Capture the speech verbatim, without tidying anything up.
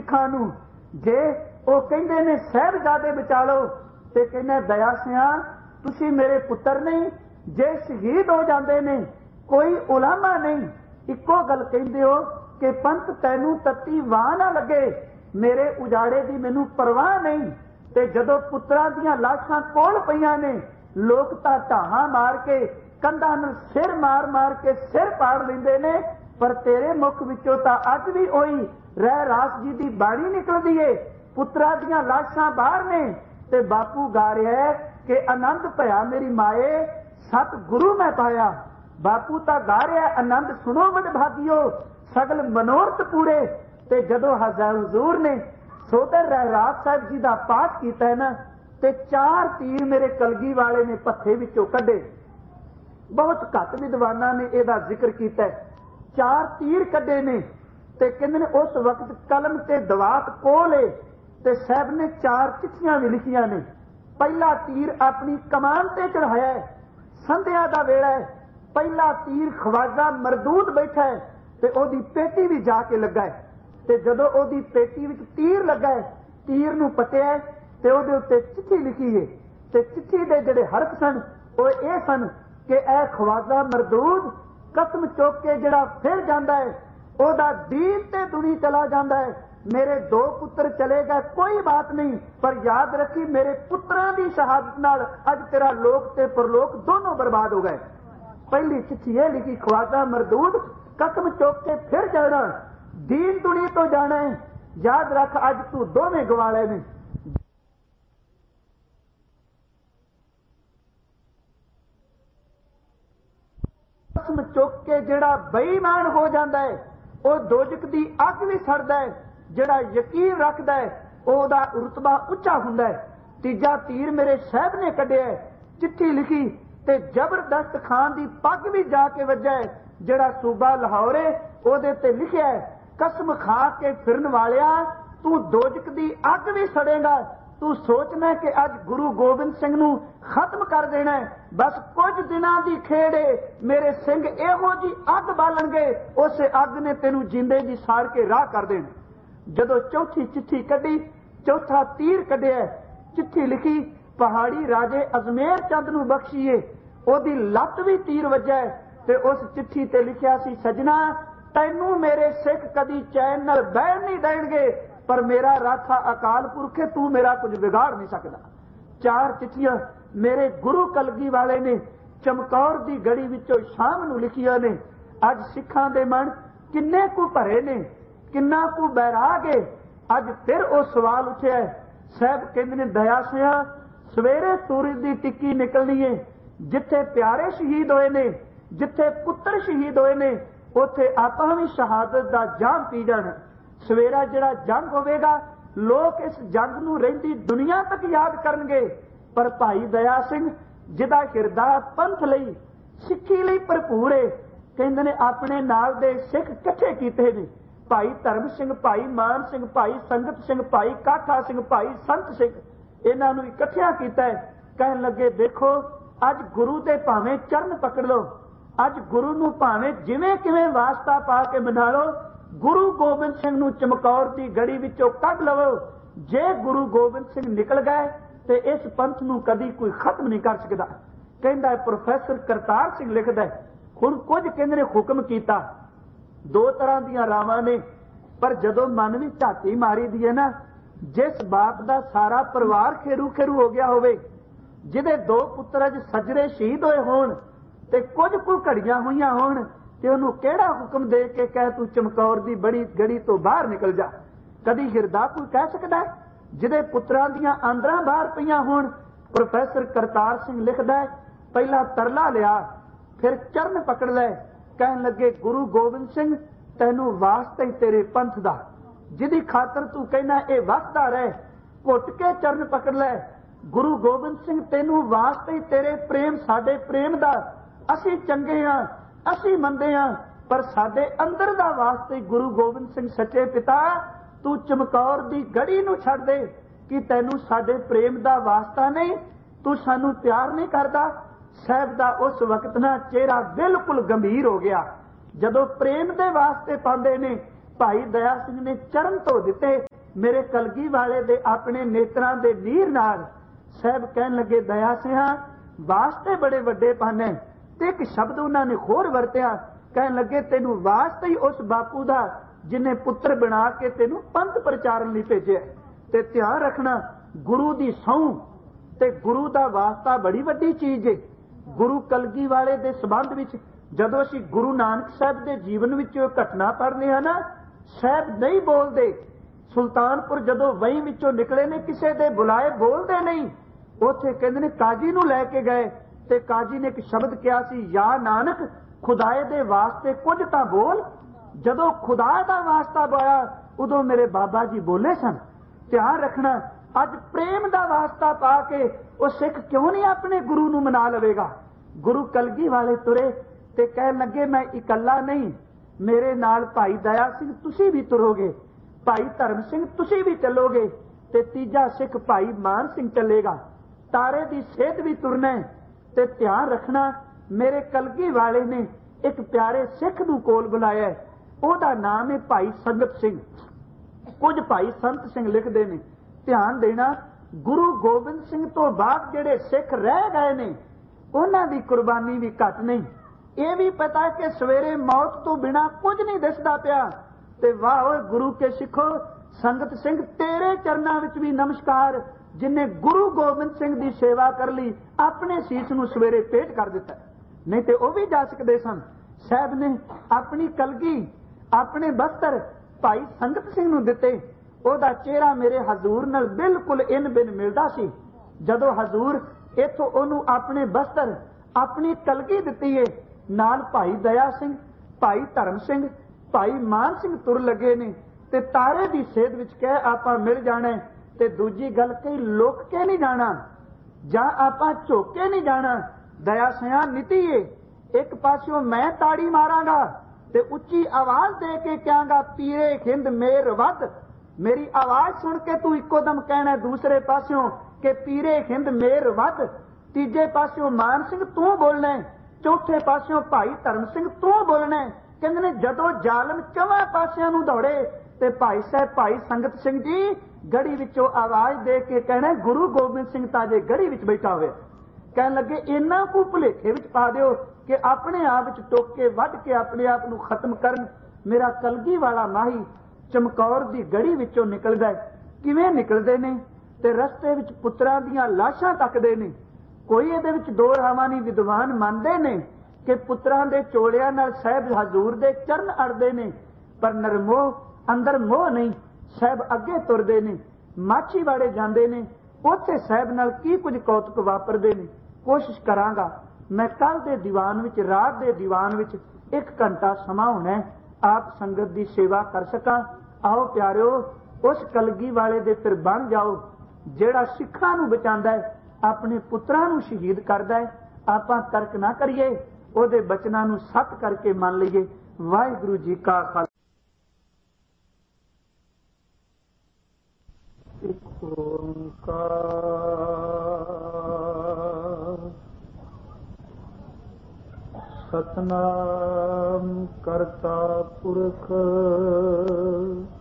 सिखां नूं जे ਉਹ ਕਹਿੰਦੇ ਨੇ ਸਾਹਿਬਜ਼ਾਦੇ ਬਚਾ ਲਓ ਤੇ ਕਹਿੰਦੇ ਦਇਆ ਸਿਆਂ ਤੁਸੀਂ ਮੇਰੇ ਪੁੱਤਰ ਨਹੀਂ, ਜੇ ਸ਼ਹੀਦ ਹੋ ਜਾਂਦੇ ਨੇ ਕੋਈ ਉਲਾਮਾ ਨਹੀਂ। ਇੱਕੋ ਗੱਲ ਕਹਿੰਦੇ ਹੋ ਕਿ ਪੰਥ ਤੈਨੂੰ ਤੱਤੀ ਵਾਹ ਨਾ ਲੱਗੇ, ਮੇਰੇ ਉਜਾੜੇ ਦੀ ਮੈਨੂੰ ਪਰਵਾਹ ਨਹੀਂ। ਤੇ ਜਦੋਂ ਪੁੱਤਰਾਂ ਦੀਆਂ ਲਾਸ਼ਾਂ ਕੋਲ ਪਈਆਂ ਨੇ ਲੋਕ ਤਾਂ ਢਾਹਾਂ ਮਾਰ ਕੇ ਕੰਧਾਂ ਨੂੰ ਸਿਰ ਮਾਰ ਮਾਰ ਕੇ ਸਿਰ ਪਾੜ ਲੈਂਦੇ ਨੇ, ਪਰ ਤੇਰੇ ਮੁਖ ਵਿੱਚੋਂ ਤਾਂ ਅੱਜ ਵੀ ਉਹੀ ਰਹਿ ਰਾਸ ਜੀ ਦੀ ਬਾਣੀ ਨਿਕਲਦੀ ਏ। ਪੁੱਤਰਾਂ ਦੀਆਂ ਲਾਸ਼ਾਂ ਬਾਹਰ ਨੇ ਤੇ ਬਾਪੂ ਗਾ ਰਿਹਾ ਹੈ ਕਿ ਆਨੰਦ ਭਇਆ ਮੇਰੀ ਮਾਏ ਸਤ ਗੁਰੂ ਮੈਂ ਪਾਇਆ। ਬਾਪੂ ਤਾਂ ਗਾ ਰਿਹਾ ਆਨੰਦ ਸੁਣੋ ਵਡਭਾਗਿਓ ਸਗਲ ਮਨੋਰਥ ਪੂਰੇ। ਤੇ ਜਦੋਂ ਹਜ਼ਰ ਹਜ਼ੂਰ ਨੇ ਸੋਦਰ ਰਹਿਰਾਸ ਸਾਹਿਬ ਜੀ ਦਾ ਪਾਠ ਕੀਤਾ ਹੈ ਨਾ ਤੇ ਚਾਰ ਤੀਰ ਮੇਰੇ ਕਲਗੀ ਵਾਲੇ ਨੇ ਪੱਥੇ ਵਿੱਚੋਂ ਕੱਢੇ। ਬਹੁਤ ਘੱਟ ਵਿਦਵਾਨਾਂ ਨੇ ਇਹਦਾ ਜ਼ਿਕਰ ਕੀਤਾ ਹੈ। ਚਾਰ ਤੀਰ ਕੱਢੇ ਨੇ ਤੇ ਕਹਿੰਦੇ ਨੇ ਉਸ ਵਕਤ ਕਲਮ ਤੇ ਦਵਾਤ ਕੋਲ ਏ ਤੇ ਸਾਹਿਬ ਨੇ ਚਾਰ ਚਿੱਠੀਆਂ ਵੀ ਲਿਖੀਆਂ ਨੇ। ਪਹਿਲਾ ਤੀਰ ਆਪਣੀ ਕਮਾਨ ਤੇ ਚੜਾਇਆ ਹੈ, ਸੰਧਿਆ ਦਾ ਵੇਲਾ ਹੈ। ਪਹਿਲਾ ਤੀਰ ਖਵਾਜਾ ਮਰਦੂਦ ਬੈਠਾ ਹੈ ਤੇ ਉਹਦੀ ਪੇਟੀ ਵੀ ਜਾ ਕੇ ਲੱਗਾ ਹੈ। ਤੇ ਜਦੋਂ ਉਹਦੀ ਪੇਟੀ ਵਿੱਚ ਤੀਰ ਲੱਗਾ ਹੈ, ਤੀਰ ਨੂੰ ਪਟਿਆ ਤੇ ਉਹਦੇ ਉੱਤੇ ਚਿੱਠੀ ਲਿਖੀ ਹੈ। ਤੇ ਚਿੱਠੀ ਦੇ ਜਿਹੜੇ ਹਰਫ ਸਨ ਉਹ ਇਹ ਸਨ ਕਿ ਇਹ ਖਵਾਜਾ ਮਰਦੂਦ ਕਸਮ ਚੁੱਕ ਕੇ ਜਿਹੜਾ ਫਿਰ ਜਾਂਦਾ ਹੈ ਉਹਦਾ ਦੀਨ ਤੇ ਦੁਨੀ ਚਲਾ ਜਾਂਦਾ ਹੈ। ਮੇਰੇ ਦੋ ਪੁੱਤਰ ਚਲੇ ਗਏ ਕੋਈ ਬਾਤ ਨਹੀਂ, ਪਰ ਯਾਦ ਰੱਖੀ ਮੇਰੇ ਪੁੱਤਰਾਂ ਦੀ ਸ਼ਹਾਦਤ ਨਾਲ ਅੱਜ ਤੇਰਾ ਲੋਕ ਤੇ ਪਰਲੋਕ ਦੋਨੋਂ ਬਰਬਾਦ ਹੋ ਗਏ। ਪਹਿਲੀ ਚਿੱਠੀ ਇਹ ਲਿਖੀ ਖਵਾਜਾ ਮਰਦੂਦ ਕਸਮ ਚੁੱਕ ਕੇ ਫਿਰ ਜਾਣਾ, ਦੀਨ ਦੁਨੀ ਤੋਂ ਜਾਣਾ ਹੈ, ਯਾਦ ਰੱਖ ਅੱਜ ਤੂੰ ਦੋਵੇਂ ਗਵਾਲੇ ਨੇ। ਕਸਮ ਚੁੱਕ ਕੇ ਜਿਹੜਾ ਬੇਈਮਾਨ ਹੋ ਜਾਂਦਾ ਹੈ ਉਹ ਦੋਜ਼ਖ ਦੀ ਅੱਗ ਵੀ ਸੜਦਾ ਹੈ, ਜਿਹੜਾ ਯਕੀਨ ਰੱਖਦਾ ਹੈ ਉਹਦਾ ਰੁਤਬਾ ਉੱਚਾ ਹੁੰਦਾ ਹੈ। ਤੀਜਾ ਤੀਰ ਮੇਰੇ ਸਾਹਿਬ ਨੇ ਕੱਢਿਆ, ਚਿੱਠੀ ਲਿਖੀ ਤੇ ਜ਼ਬਰਦਸਤ ਖਾਨ ਦੀ ਪੱਗ ਵੀ ਜਾ ਕੇ ਵੱਜਾ ਹੈ। ਜਿਹੜਾ ਸੂਬਾ ਲਾਹੌਰ ਹੈ ਉਹਦੇ ਤੇ ਲਿਖਿਆ ਹੈ ਕਸਮ ਖਾ ਕੇ ਫਿਰਨ ਵਾਲਿਆ ਤੂੰ ਦੋਜ਼ਖ ਦੀ ਅੱਗ ਵੀ ਸੜੇਗਾ। ਤੂੰ ਸੋਚਣਾ ਕਿ ਅੱਜ ਗੁਰੂ ਗੋਬਿੰਦ ਸਿੰਘ ਨੂੰ ਖਤਮ ਕਰ ਦੇਣਾ ਹੈ, ਬਸ ਕੁਝ ਦਿਨਾਂ ਦੀ ਖੇਡ ਏ, ਮੇਰੇ ਸਿੰਘ ਇਹੋ ਜੀ ਅੱਗ ਬਾਲਣਗੇ ਉਸੇ ਅੱਗ ਨੇ ਤੈਨੂੰ ਜਿੰਦੇ ਜੀ ਸਾੜ ਕੇ ਰਾਹ ਕਰ ਦੇਣਾ। ਜਦੋਂ ਚੌਥੀ ਚਿੱਠੀ ਕੱਢੀ, ਚੌਥਾ ਤੀਰ ਕੱਢਿਆ, ਚਿੱਠੀ ਲਿਖੀ ਪਹਾੜੀ ਰਾਜੇ ਅਜ਼ਮੇਰ ਚੰਦ ਨੂੰ ਬਖਸ਼ੀਏ, ਉਹਦੀ ਲੱਤ ਵੀ ਤੀਰ ਵੱਜਾ ਤੇ ਉਸ ਚਿੱਠੀ ਤੇ ਲਿਖਿਆ ਸੀ ਸਜਣਾ ਤੈਨੂੰ ਮੇਰੇ ਸਿੱਖ ਕਦੀ ਚੈਨ ਨਾਲ ਬਹਿਣ ਨਹੀਂ ਦੇਣਗੇ, ਪਰ ਮੇਰਾ ਰਾਖਾ ਅਕਾਲ ਪੁਰਖ ਹੈ, ਤੂੰ ਮੇਰਾ ਕੁਝ ਵਿਗਾੜ ਨਹੀਂ ਸਕਦਾ। ਚਾਰ ਚਿੱਠੀਆਂ ਮੇਰੇ ਗੁਰੂ ਕਲਗੀ ਵਾਲੇ ਨੇ ਚਮਕੌਰ ਦੀ ਗੜੀ ਵਿੱਚੋਂ ਸ਼ਾਮ ਨੂੰ ਲਿਖੀਆਂ ਨੇ। ਅੱਜ ਸਿੱਖਾਂ ਦੇ ਮਨ ਕਿੰਨੇ ਕੁ ਭਰੇ ਨੇ, ਕਿੰਨਾ ਕੁ ਬੈਰਾਗ ਹੈ। ਅੱਜ ਫਿਰ ਉਹ ਸਵਾਲ ਉੱਠਿਆ, ਸਾਹਿਬ ਕਹਿੰਦੇ ਨੇ ਦਇਆ ਸਿਆ ਸਵੇਰੇ ਸੂਰਜ ਦੀ ਟਿੱਕੀ ਨਿਕਲਣੀ ਹੈ, ਜਿੱਥੇ ਪਿਆਰੇ ਸ਼ਹੀਦ ਹੋਏ ਨੇ, ਜਿੱਥੇ ਪੁੱਤਰ ਸ਼ਹੀਦ ਹੋਏ ਨੇ, ਉੱਥੇ ਆਪਾਂ ਵੀ ਸ਼ਹਾਦਤ ਦਾ ਜਾਮ ਪੀ ਜਾਣਾ। ਸਵੇਰਾ ਜਿਹੜਾ ਜੰਗ ਹੋਵੇਗਾ ਲੋਕ ਇਸ ਜੰਗ ਨੂੰ ਰਹਿੰਦੀ ਦੁਨੀਆ ਤੱਕ ਯਾਦ ਕਰਨਗੇ, ਪਰ ਭਾਈ ਦਇਆ ਸਿੰਘ ਜਿਹਦਾ ਹਿਰਦਾ ਪੰਥ ਲਈ ਸਿੱਖੀ ਲਈ ਭਰਪੂਰ ਹੈ, ਕਹਿੰਦੇ ਨੇ ਆਪਣੇ ਨਾਲ ਦੇ ਸਿੱਖ ਇਕੱਠੇ ਕੀਤੇ ਨੇ। ਭਾਈ ਧਰਮ ਸਿੰਘ, ਭਾਈ ਮਾਨ ਸਿੰਘ, ਭਾਈ ਸੰਗਤ ਸਿੰਘ, ਭਾਈ ਕਾਠਾ ਸਿੰਘ, ਭਾਈ ਸੰਤ ਸਿੰਘ, ਇਹਨਾਂ ਨੂੰ ਇਕੱਠਿਆਂ ਕੀਤਾ ਹੈ। ਕਹਿਣ ਲੱਗੇ ਦੇਖੋ ਅੱਜ ਗੁਰੂ ਦੇ ਭਾਵੇਂ ਚਰਨ ਪਕੜ ਲਓ, ਅੱਜ ਗੁਰੂ ਨੂੰ ਭਾਵੇਂ ਜਿਵੇਂ ਕਿਵੇਂ ਵਾਸਤਾ ਪਾ ਕੇ ਬਣਾ ਲਓ, ਗੁਰੂ ਗੋਬਿੰਦ ਸਿੰਘ ਨੂੰ ਚਮਕੌਰ ਦੀ ਗੜੀ ਵਿੱਚੋਂ ਕੱਢ ਲਵੋ। ਜੇ ਗੁਰੂ ਗੋਬਿੰਦ ਸਿੰਘ ਨਿਕਲ ਗਏ ਤੇ ਇਸ ਪੰਥ ਨੂੰ ਕਦੀ ਕੋਈ ਖਤਮ ਨਹੀਂ ਕਰ ਸਕਦਾ। ਕਹਿੰਦਾ ਪ੍ਰੋਫੈਸਰ ਕਰਤਾਰ ਸਿੰਘ ਲਿਖਦਾ ਹੁਣ ਕੁਝ ਕਹਿੰਦੇ ਨੇ ਹੁਕਮ ਕੀਤਾ, ਦੋ ਤਰ੍ਹਾਂ ਦੀਆਂ ਰਾਵਾਂ ਨੇ, ਪਰ ਜਦੋਂ ਮਨ ਵਿੱਚ ਝਾਤੀ ਮਾਰੀ ਦੀ ਹੈ ਨਾ, ਜਿਸ ਬਾਪ ਦਾ ਸਾਰਾ ਪਰਿਵਾਰ ਖੇਰੂ ਖੇਰੂ ਹੋ ਗਿਆ ਹੋਵੇ, ਜਿਹਦੇ ਦੋ ਪੁੱਤਰ ਅੱਜ ਸੱਜਰੇ ਸ਼ਹੀਦ ਹੋਏ ਹੋਣ ਤੇ ਕੁਝ ਕੁ ਘੜੀਆਂ ਹੋਈਆਂ ਹੋਣ, ਤੇ ਉਹਨੂੰ ਕਿਹੜਾ ਹੁਕਮ ਦੇ ਕੇ ਕਹਿ ਤੂੰ ਚਮਕੌਰ ਦੀ ਬੜੀ ਗੜੀ ਤੋਂ ਬਾਹਰ ਨਿਕਲ ਜਾ? ਕਦੀ ਹਿਰਦਾ ਕੋਈ ਕਹਿ ਸਕਦਾ? ਜਿਹਦੇ ਪੁੱਤਰਾਂ ਦੀਆਂ ਆਂਦਰਾਂ ਬਾਹਰ ਪਈਆਂ ਹੋਣ। ਪ੍ਰੋਫੈਸਰ ਕਰਤਾਰ ਸਿੰਘ ਲਿਖਦਾ ਪਹਿਲਾਂ ਤਰਲਾ ਲਿਆ, ਫਿਰ ਚਰਨ ਪਕੜ ਲੈ। ਕਹਿਣ ਲੱਗੇ ਗੁਰੂ ਗੋਬਿੰਦ ਸਿੰਘ ਤੈਨੂੰ ਵਾਸਤਾ ਹੀ ਤੇਰੇ ਪੰਥ ਦਾ, ਜਿਹਦੀ ਖਾਤਰ ਤੂੰ ਕਹਿਣਾ ਇਹ ਵਸਦਾ ਰਹਿ, ਘੁੱਟ ਕੇ ਚਰਨ ਪਕੜ ਲੈ। ਗੁਰੂ ਗੋਬਿੰਦ ਸਿੰਘ ਤੈਨੂੰ ਵਾਸਤਾ ਹੀ ਤੇਰੇ ਪ੍ਰੇਮ ਸਾਡੇ ਪ੍ਰੇਮ ਦਾ, ਅਸੀਂ ਚੰਗੇ ਹਾਂ, ਅਸੀਂ ਮੰਨਦੇ ਹਾਂ, ਪਰ ਸਾਡੇ ਅੰਦਰ ਦਾ ਵਾਸਤਾ ਹੀ ਗੁਰੂ ਗੋਬਿੰਦ ਸਿੰਘ ਸੱਚੇ ਪਿਤਾ ਤੂੰ ਚਮਕੌਰ ਦੀ ਗੜੀ ਨੂੰ ਛੱਡ ਦੇ ਕਿ ਤੈਨੂੰ ਸਾਡੇ ਪ੍ਰੇਮ ਦਾ ਵਾਸਤਾ ਨਹੀਂ, ਤੂੰ ਸਾਨੂੰ ਪਿਆਰ ਨਹੀਂ ਕਰਦਾ। ਸਾਹਿਬ ਦਾ ਉਸ ਵਕਤ ਨਾ ਚਿਹਰਾ ਬਿਲਕੁਲ ਗੰਭੀਰ ਹੋ ਗਿਆ। ਜਦੋਂ ਪ੍ਰੇਮ ਦੇ ਵਾਸਤੇ ਪਾਉਂਦੇ ਨੇ, ਭਾਈ ਦਇਆ ਸਿੰਘ ਨੇ ਚਰਨ ਧੋ ਦਿੱਤੇ मेरे कलगी वाले दे अपने नेत्रां दे नीर नाल साहब कहन लगे दया सिंह वास्ते बड़े वड्डे पाने ते एक शब्द उन्होंने होर वरत्या कहन लगे तेनू वास्ते ही उस बापू दा जिन्हें पुत्र बना के तेनू पंथ प्रचारन लई भेजिया। ते ध्यान रखना गुरु दी सौं ते गुरु दा वास्ता बड़ी वड्डी चीज है। गुरु कलगी वाले दे संबंध विच जदों असीं गुरु नानक साहब दे जीवन विच घटना पढ़ने हैं ना, साहब नहीं बोलते। सुल्तानपुर जदों वही विचों निकले ने किसी दे बुलाए बोलते नहीं, उत्थे कहंदे ने काजी नूं लैके गए ते काजी ने एक शब्द कहा सी या नानक खुदाए दे वास्ते कुछ तां बोल। जदों खुदा दा वास्ता पाया उदों मेरे बाबा जी बोले सन। ध्यान रखना अज प्रेम दा वास्ता पा के वो सिख क्यों नहीं अपने गुरु नूं मना लवेगा। गुरु कलगी वाले तुरे ते कह लगे मैं इकल्ला नहीं, मेरे नाल भाई दया सिंह तुसी भी तुरोगे, भाई धर्म सिंह तुसी भी चलोगे ते तीजा सिख भाई मान सिंह चलेगा। तारे दी सेहत भी तुरना है। ते ध्यान रखना मेरे कलगी वाले ने एक प्यारे सिख नूं कोल बुलाया, ओहदा नाम है भाई संगत सिंह। कुछ भाई संत सिंह लिखते हैं। ध्यान देना गुरु गोबिंद सिंह तो बाद जेड़े सिख रह गए ने उन्हां दी कुर्बानी भी घट नहीं। ये भी पता है कि सवेरे मौत तो बिना कुछ नहीं दिसदा पिया। ते वाह गुरु के सिखो संगत सिंह तेरे चरनां विच भी नमस्कार, जिन्हें गुरु गोबिंद सिंह की सेवा कर ली अपने सीस नूं सवेरे पेट कर दिता, नहीं तो वह भी जा सकते सन। साहब ने अपनी कलगी अपने बस्तर भाई संगत सिंह नूं दिते। ओहदा चेहरा मेरे हजूर नाल बिल्कुल इन बिन मिलदा सी। जदों हजूर इथों ओनू अपने बस्तर अपनी कलगी दिती है, नाल भाई दया सिंह भाई धर्म सिंह भाई मान सिंह तुर लगे ने ते तारे की सेध विच कह आपां मिल जाना। ते दूजी गल कई लुक के नहीं जाना जां आपां झोके नहीं जाना। दया सिंह नीति है, एक पासों मैं ताड़ी मारांगा ते उच्ची आवाज दे के कहांगा पीरे खिंद मेर वध, मेरी आवाज सुन के तू इको दम कहना दूसरे पासों के पीरे खिंद मेर वध, तीजे पासों मान सिंह तू बोलना, चौथे पासों भाई धर्म सिंह तू बोलना। कहंदे ने जदों जालम चौवां पासियां नूं दौड़े ते भाई साहब भाई संगत सिंह जी गढ़ी विचों आवाज दे के कहना गुरु गोबिंद सिंह ताजे गढ़ी विच बैठा हुए। कहन लगे इन्ना को भुलेखे विच पा दिओ कि अपने आप विच टोके वध के अपने आप नूं खत्म करन। मेरा कलगी वाला माही चमकौर दी गढ़ी विचों निकलदा है। किवें निकलदे ने ते रस्ते विच पुत्रां दीयां लाशां तकदे ने। कोई इहदे विच दो रावां नहीं, विद्वान मंनदे ने कि पुत्रां दे चोलियां नाल साहब हजूर दे चरण अड़दे ने, पर नरमोह अंदर मोह नहीं। साहब अगे तुरदे ने, माछीवाड़े जांदे ने, उत्थे साहब नाल की कुछ कौतुक वापरदे ने। कोशिश करांगा मैं कल दे दीवान विच रात दे दीवान विच एक घंटा समा होना है आप संगत दी सेवा कर सकां। आओ प्यारिओ उस कलगी वाले दे फिर बन जाओ जेड़ा सिखां नूं बचांदा है, अपने पुत्रां नूं शहीद करदा है। आपां तर्क ना करिए, ओहदे बचनां नूं सत करके मान लईए। वाहिगुरू जी का खालसा। एक ओंकार सतनाम करता पुरख